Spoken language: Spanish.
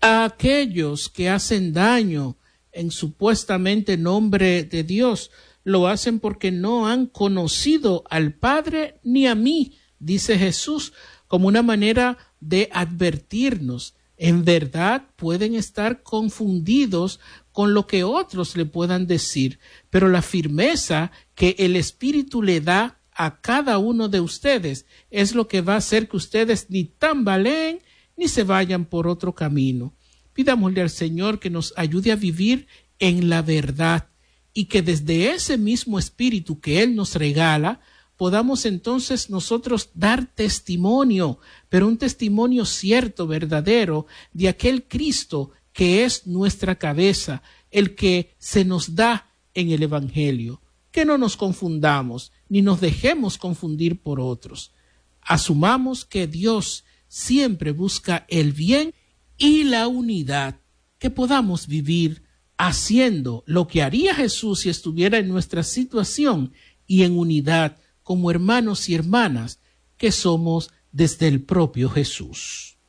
A aquellos que hacen daño en supuestamente nombre de Dios, lo hacen porque no han conocido al Padre ni a mí, dice Jesús, como una manera de advertirnos. En verdad pueden estar confundidos con lo que otros le puedan decir, pero la firmeza que el Espíritu le da a cada uno de ustedes es lo que va a hacer que ustedes ni tambaleen ni se vayan por otro camino. Pidámosle al Señor que nos ayude a vivir en la verdad y que desde ese mismo Espíritu que Él nos regala, podamos entonces nosotros dar testimonio, pero un testimonio cierto, verdadero, de aquel Cristo que es nuestra cabeza, el que se nos da en el Evangelio. Que no nos confundamos, ni nos dejemos confundir por otros. Asumamos que Dios siempre busca el bien y la unidad, que podamos vivir haciendo lo que haría Jesús si estuviera en nuestra situación y en unidad como hermanos y hermanas que somos desde el propio Jesús.